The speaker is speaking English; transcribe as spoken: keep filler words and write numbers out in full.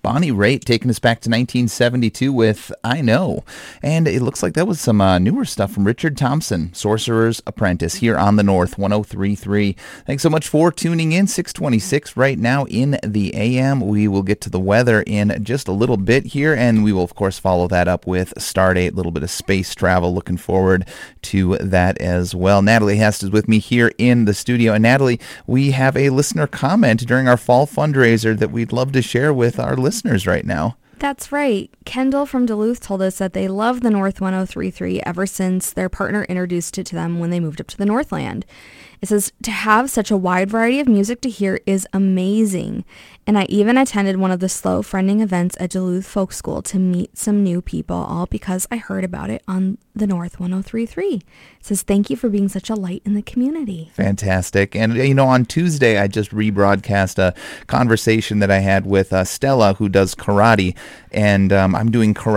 Bonnie Raitt taking us back to nineteen seventy-two with I Know. And it looks like that was some uh, newer stuff from Richard Thompson, Sorcerer's Apprentice, here on the North one oh three point three. Thanks so much for tuning in. six twenty-six right now in the A M. We will get to the weather in just a little bit here, and we will, of course, follow that up with Stardate, a little bit of space travel. Looking forward to that as well. Natalie Hest is with me here in the studio. And Natalie, we have a listener comment during our fall fundraiser that we'd love to share with our listeners right now. That's right. Kendall from Duluth told us that they love the North one oh three point three ever since their partner introduced it to them when they moved up to the Northland. It says, to have such a wide variety of music to hear is amazing. And I even attended one of the slow friending events at Duluth Folk School to meet some new people, all because I heard about it on the North one oh three point three. It says, thank you for being such a light in the community. Fantastic. And, you know, on Tuesday, I just rebroadcast a conversation that I had with uh, Stella, who does karate. And um, I'm doing karate